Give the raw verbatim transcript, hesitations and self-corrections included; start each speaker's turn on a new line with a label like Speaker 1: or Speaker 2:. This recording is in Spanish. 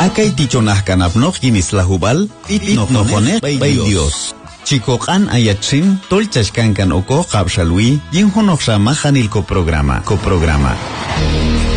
Speaker 1: Akay tichonah kanapnok kinislahubal, itinokonet bay Dios. Chikokan ayatsin, tolchashkankan oko kapshalwi, yinhonok sa mahanil ko programa, ko programa.